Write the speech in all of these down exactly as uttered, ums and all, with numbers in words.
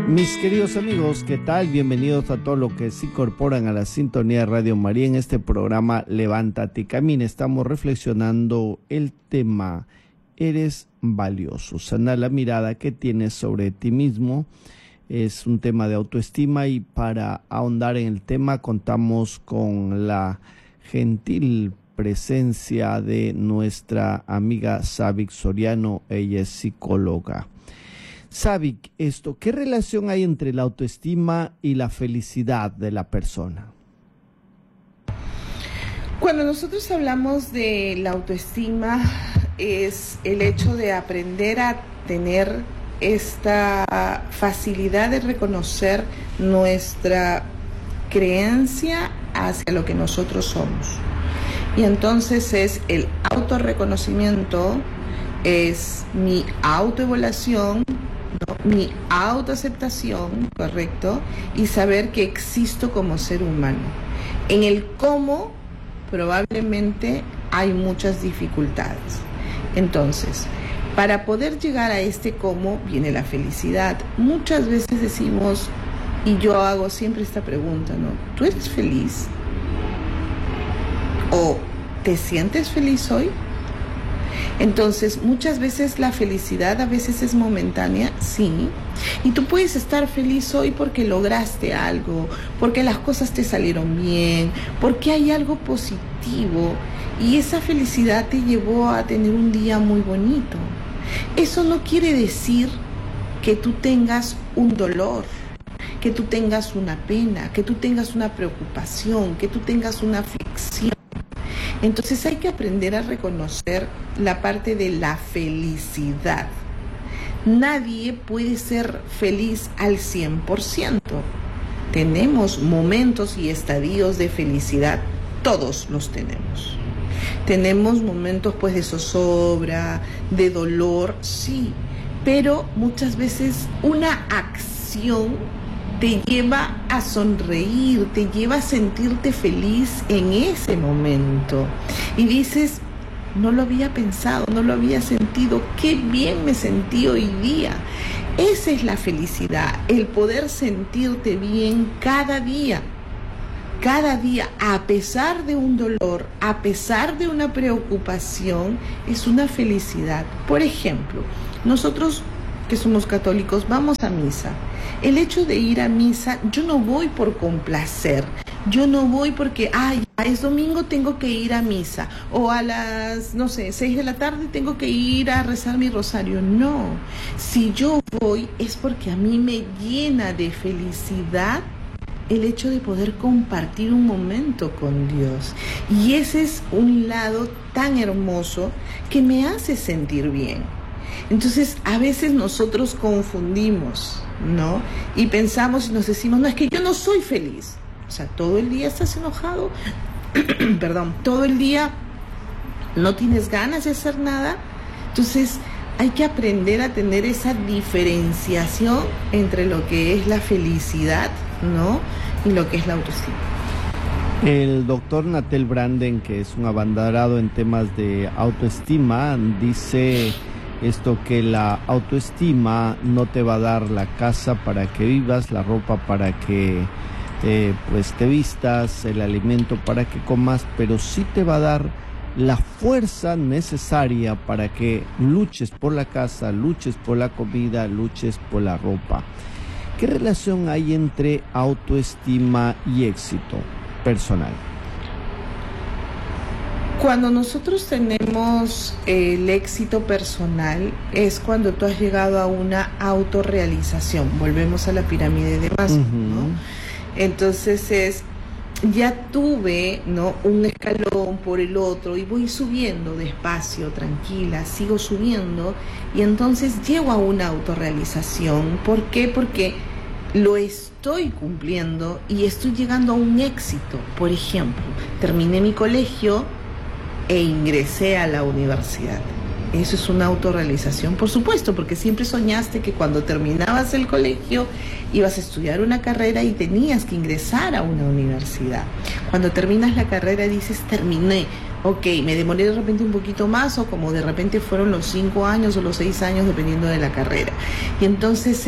Mis queridos amigos, ¿qué tal? Bienvenidos a todos los que se incorporan a la sintonía de Radio María en este programa Levántate y Camina. Estamos reflexionando el tema Eres valioso. Sana la mirada que tienes sobre ti mismo. Es un tema de autoestima y para ahondar en el tema contamos con la gentil presencia de nuestra amiga Sabic Soriano. Ella es psicóloga. Sabic, esto, ¿qué relación hay entre la autoestima y la felicidad de la persona? Cuando nosotros hablamos de la autoestima, es el hecho de aprender a tener esta facilidad de reconocer nuestra creencia hacia lo que nosotros somos. Y entonces es el autorreconocimiento, es mi autoevaluación, ¿no? Mi autoaceptación, correcto, y saber que existo como ser humano. En el cómo probablemente hay muchas dificultades. Entonces, para poder llegar a este cómo viene la felicidad. Muchas veces decimos, y yo hago siempre esta pregunta, ¿no? ¿Tú eres feliz? ¿O te sientes feliz hoy? Entonces, muchas veces la felicidad a veces es momentánea, sí, y tú puedes estar feliz hoy porque lograste algo, porque las cosas te salieron bien, porque hay algo positivo, y esa felicidad te llevó a tener un día muy bonito. Eso no quiere decir que tú tengas un dolor, que tú tengas una pena, que tú tengas una preocupación, que tú tengas una aflicción. Entonces hay que aprender a reconocer la parte de la felicidad. Nadie puede ser feliz al cien por ciento. Tenemos momentos y estadios de felicidad, todos los tenemos. Tenemos momentos pues de zozobra, de dolor, sí, pero muchas veces una acción te lleva a sonreír, te lleva a sentirte feliz en ese momento. Y dices, no lo había pensado, no lo había sentido, qué bien me sentí hoy día. Esa es la felicidad, el poder sentirte bien cada día. Cada día, a pesar de un dolor, a pesar de una preocupación, es una felicidad. Por ejemplo, nosotros que somos católicos vamos a misa. El hecho de ir a misa, yo no voy por complacer, yo no voy porque, ay, es domingo, tengo que ir a misa, o a las, no sé, seis de la tarde tengo que ir a rezar mi rosario. No, si yo voy es porque a mí me llena de felicidad el hecho de poder compartir un momento con Dios. Y ese es un lado tan hermoso que me hace sentir bien. Entonces, a veces nosotros confundimos, ¿no? Y pensamos y nos decimos, no, es que yo no soy feliz. O sea, todo el día estás enojado, perdón, todo el día no tienes ganas de hacer nada. Entonces, hay que aprender a tener esa diferenciación entre lo que es la felicidad, ¿no? Y lo que es la autoestima. El doctor Nathel Branden, que es un abanderado en temas de autoestima, dice esto, que la autoestima no te va a dar la casa para que vivas, la ropa para que eh, pues te vistas, el alimento para que comas, pero sí te va a dar la fuerza necesaria para que luches por la casa, luches por la comida, luches por la ropa. ¿Qué relación hay entre autoestima y éxito personal? Cuando nosotros tenemos el éxito personal es cuando tú has llegado a una autorrealización. Volvemos a la pirámide de Maslow, uh-huh. ¿no? Entonces es, ya tuve, ¿no?, un escalón por el otro y voy subiendo despacio, tranquila, sigo subiendo y entonces llego a una autorrealización. ¿Por qué? Porque lo estoy cumpliendo y estoy llegando a un éxito. Por ejemplo, terminé mi colegio e ingresé a la universidad. Eso es una autorrealización, por supuesto, porque siempre soñaste que cuando terminabas el colegio ibas a estudiar una carrera y tenías que ingresar a una universidad. Cuando terminas la carrera dices, terminé, ok, me demoré de repente un poquito más, o como de repente fueron los cinco años o los seis años, dependiendo de la carrera. Y entonces es,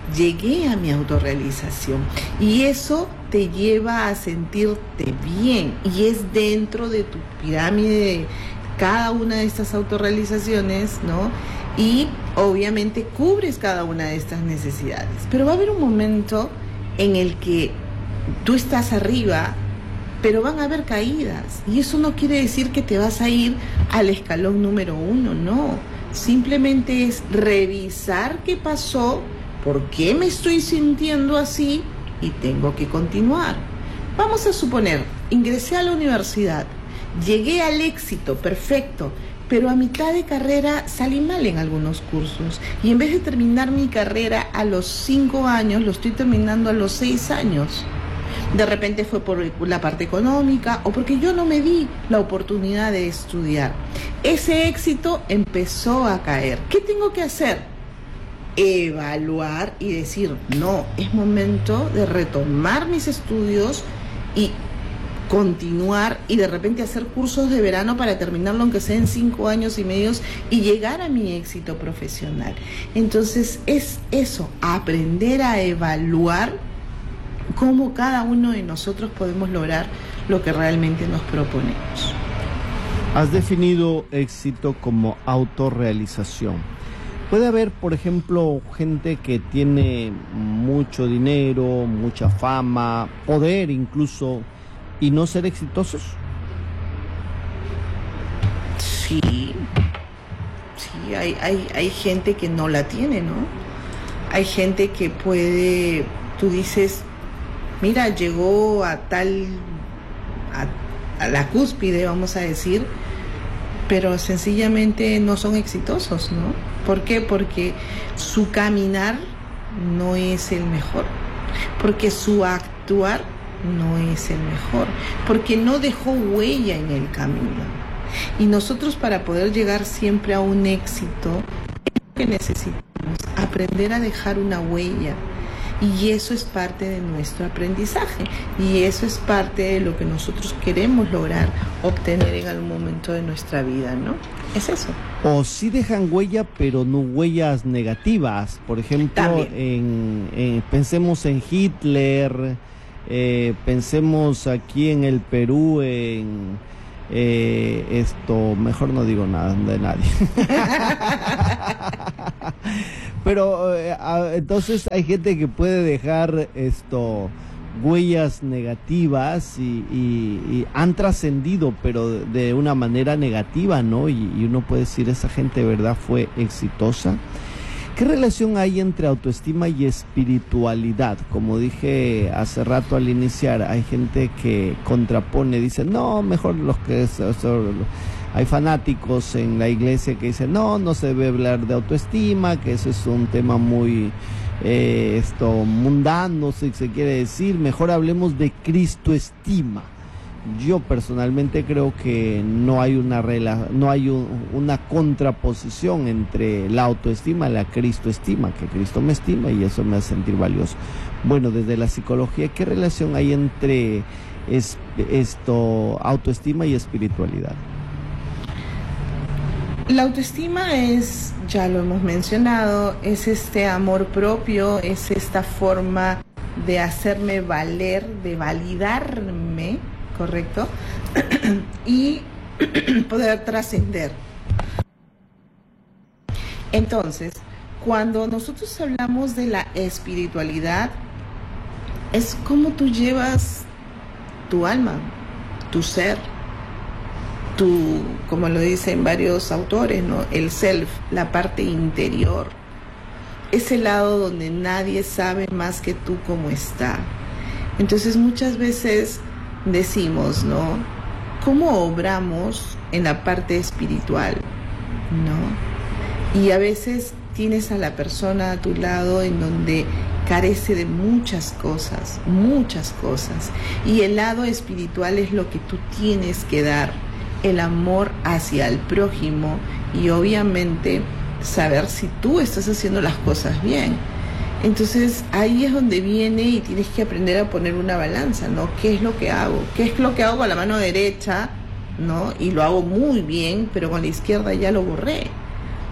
llegué a mi autorrealización. Y eso te lleva a sentirte bien, y es dentro de tu pirámide cada una de estas autorrealizaciones, ¿no? Y obviamente cubres cada una de estas necesidades. Pero va a haber un momento en el que tú estás arriba, pero van a haber caídas. Y eso no quiere decir que te vas a ir al escalón número uno, no. Simplemente es revisar qué pasó, por qué me estoy sintiendo así y tengo que continuar. Vamos a suponer, ingresé a la universidad, llegué al éxito, perfecto, pero a mitad de carrera salí mal en algunos cursos y en vez de terminar mi carrera a los cinco años, lo estoy terminando a los seis años. De repente fue por la parte económica o porque yo no me di la oportunidad de estudiar. Ese éxito empezó a caer. ¿Qué tengo que hacer? Evaluar y decir, no, es momento de retomar mis estudios y continuar, y de repente hacer cursos de verano para terminarlo aunque sea en cinco años y medios y llegar a mi éxito profesional. Entonces es eso, aprender a evaluar cómo cada uno de nosotros podemos lograr lo que realmente nos proponemos. Has definido éxito como autorrealización. Puede haber, por ejemplo, gente que tiene mucho dinero, mucha fama, poder incluso, y no ser exitosos. Sí, sí, hay, hay, hay gente que no la tiene, ¿no? Hay gente que puede, tú dices, mira, llegó a tal, a, a la cúspide, vamos a decir, pero sencillamente no son exitosos, ¿no? ¿Por qué? Porque su caminar no es el mejor, porque su actuar no es el mejor, porque no dejó huella en el camino. Y nosotros, para poder llegar siempre a un éxito, es lo que necesitamos, aprender a dejar una huella. Y eso es parte de nuestro aprendizaje, y eso es parte de lo que nosotros queremos lograr obtener en algún momento de nuestra vida, ¿no? Es eso. O sí dejan huella, pero no huellas negativas. Por ejemplo, en, en, pensemos en Hitler, eh, pensemos aquí en el Perú, en eh, esto, mejor no digo nada de nadie. Pero eh, entonces hay gente que puede dejar esto huellas negativas y, y, y han trascendido, pero de, de una manera negativa, ¿no? Y, y uno puede decir, esa gente de verdad fue exitosa. ¿Qué relación hay entre autoestima y espiritualidad? Como dije hace rato al iniciar, hay gente que contrapone, dice, no, mejor los que son... Hay fanáticos en la iglesia que dicen, no, no se debe hablar de autoestima, que eso es un tema muy eh, esto mundano, si se quiere decir, mejor hablemos de Cristoestima. Yo personalmente creo que no hay una rela, no hay un, una contraposición entre la autoestima y la Cristoestima, que Cristo me estima y eso me hace sentir valioso. Bueno, desde la psicología, ¿qué relación hay entre es, esto autoestima y espiritualidad? La autoestima es, ya lo hemos mencionado, es este amor propio, es esta forma de hacerme valer, de validarme, ¿correcto? Y poder trascender. Entonces, cuando nosotros hablamos de la espiritualidad, es cómo tú llevas tu alma, tu ser, tu, como lo dicen varios autores, ¿no? El self, la parte interior, ese lado donde nadie sabe más que tú cómo está. Entonces muchas veces decimos, ¿no? ¿Cómo obramos en la parte espiritual? ¿No? Y a veces tienes a la persona a tu lado en donde carece de muchas cosas, muchas cosas. Y el lado espiritual es lo que tú tienes que dar, el amor hacia el prójimo y obviamente saber si tú estás haciendo las cosas bien. Entonces ahí es donde viene y tienes que aprender a poner una balanza, ¿no? ¿Qué es lo que hago? ¿Qué es lo que hago con la mano derecha, ¿no? Y lo hago muy bien, pero con la izquierda ya lo borré,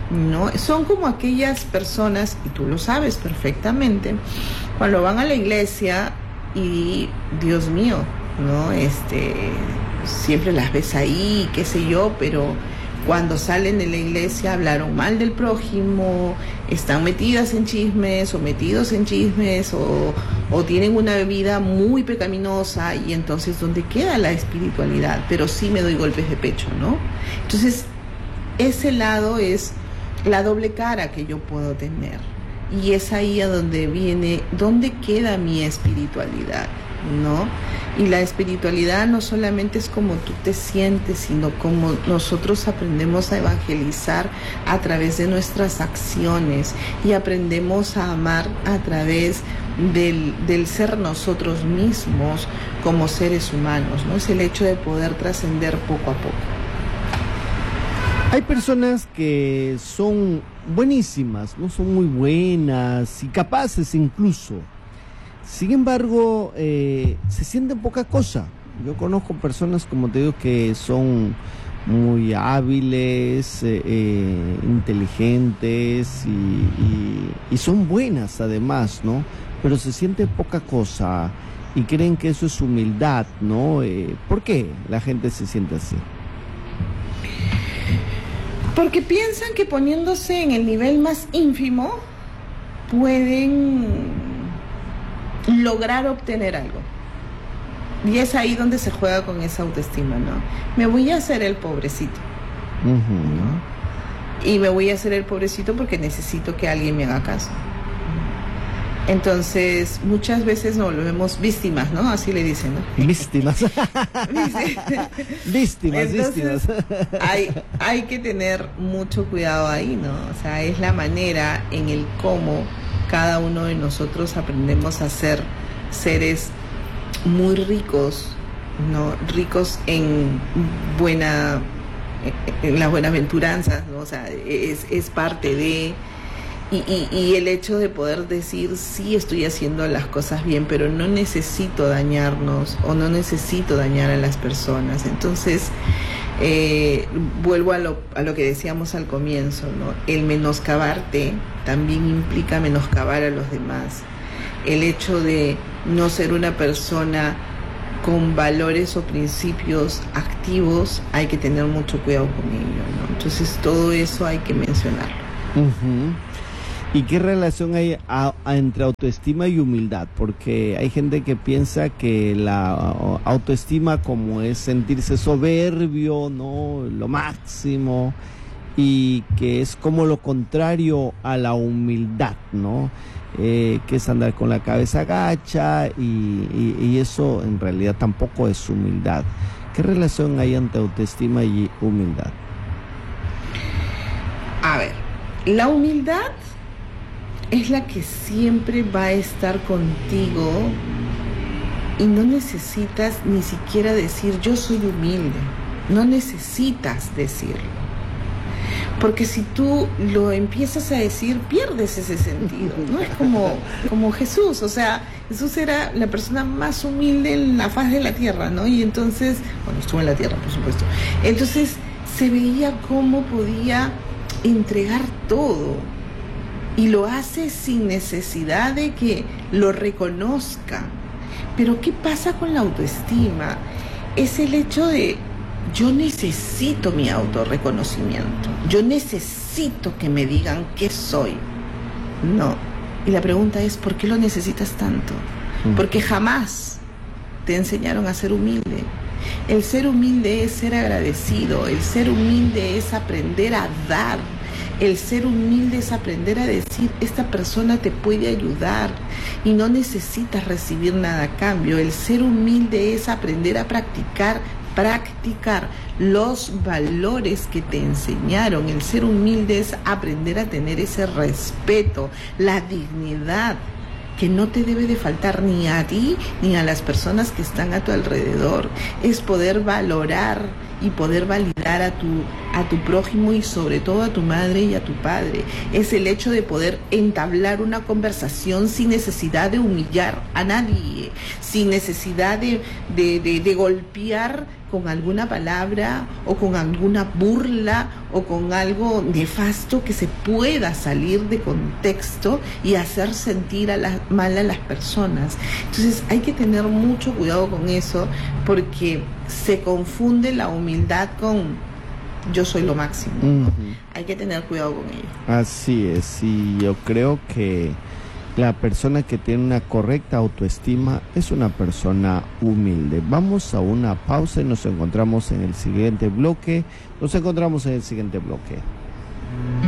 ¿no? Son como aquellas personas, y tú lo sabes perfectamente, cuando van a la iglesia y, Dios mío, ¿no? Este, siempre las ves ahí, qué sé yo, pero cuando salen de la iglesia hablaron mal del prójimo, están metidas en chismes o metidos en chismes o, o tienen una vida muy pecaminosa, y entonces ¿dónde queda la espiritualidad? Pero sí me doy golpes de pecho, ¿no? Entonces ese lado es la doble cara que yo puedo tener, y es ahí a donde viene, ¿dónde queda mi espiritualidad? ¿No? Y la espiritualidad no solamente es como tú te sientes, sino como nosotros aprendemos a evangelizar a través de nuestras acciones, y aprendemos a amar a través del, del ser nosotros mismos como seres humanos, ¿no? Es el hecho de poder trascender poco a poco. Hay personas que son buenísimas, no son muy buenas y capaces incluso. Sin embargo, eh, se sienten poca cosa. Yo conozco personas, como te digo, que son muy hábiles, eh, eh, inteligentes y, y, y son buenas además, ¿no? Pero se siente poca cosa y creen que eso es humildad, ¿no? Eh, ¿Por qué la gente se siente así? Porque piensan que poniéndose en el nivel más ínfimo pueden lograr obtener algo. Y es ahí donde se juega con esa autoestima, ¿no? Me voy a hacer el pobrecito, uh-huh. ¿no? Y me voy a hacer el pobrecito porque necesito que alguien me haga caso. Entonces, muchas veces nos volvemos víctimas, ¿no? Así le dicen, ¿no? Víctimas. víctimas, Entonces, víctimas. hay, hay que tener mucho cuidado ahí, ¿no? O sea, es la manera en el cómo cada uno de nosotros aprendemos a ser seres muy ricos, ¿no? Ricos en buena, en las buenaventuranzas, ¿no? O sea, es, es parte de... Y, y, y el hecho de poder decir, sí, estoy haciendo las cosas bien, pero no necesito dañarnos o no necesito dañar a las personas. Entonces, eh, vuelvo a lo, a lo que decíamos al comienzo, ¿no? El menoscabarte también implica menoscabar a los demás. El hecho de no ser una persona con valores o principios activos, hay que tener mucho cuidado con ello, ¿no? Entonces, todo eso hay que mencionarlo. Uh-huh. ¿Y qué relación hay a, a, entre autoestima y humildad? Porque hay gente que piensa que la autoestima como es sentirse soberbio, ¿no? Lo máximo, y que es como lo contrario a la humildad, ¿no? Eh, que es andar con la cabeza agacha y, y, y eso en realidad tampoco es humildad. ¿Qué relación hay entre autoestima y humildad? A ver, la humildad es la que siempre va a estar contigo y no necesitas ni siquiera decir yo soy humilde, no necesitas decirlo, porque si tú lo empiezas a decir pierdes ese sentido, ¿no? Es como, como Jesús, o sea, Jesús era la persona más humilde en la faz de la tierra, ¿no? Y entonces, bueno, estuvo en la tierra, por supuesto, entonces se veía cómo podía entregar todo. Y lo hace sin necesidad de que lo reconozcan. Pero ¿qué pasa con la autoestima? Es el hecho de yo necesito mi autorreconocimiento. Yo necesito que me digan qué soy. No. Y la pregunta es, ¿por qué lo necesitas tanto? Porque jamás te enseñaron a ser humilde. El ser humilde es ser agradecido. El ser humilde es aprender a dar. El ser humilde es aprender a decir, esta persona te puede ayudar y no necesitas recibir nada a cambio. El ser humilde es aprender a practicar, practicar los valores que te enseñaron. El ser humilde es aprender a tener ese respeto, la dignidad que no te debe de faltar ni a ti ni a las personas que están a tu alrededor. Es poder valorar y poder validar a tu, a tu prójimo y sobre todo a tu madre y a tu padre. Es el hecho de poder entablar una conversación sin necesidad de humillar a nadie, sin necesidad de, de, de, de golpear con alguna palabra o con alguna burla o con algo nefasto que se pueda salir de contexto y hacer sentir a la, mal a las personas. Entonces hay que tener mucho cuidado con eso, porque se confunde la humildad con yo soy lo máximo. Uh-huh. Hay que tener cuidado con ello. Así es, y yo creo que la persona que tiene una correcta autoestima es una persona humilde. Vamos a una pausa y nos encontramos en el siguiente bloque. Nos encontramos en el siguiente bloque.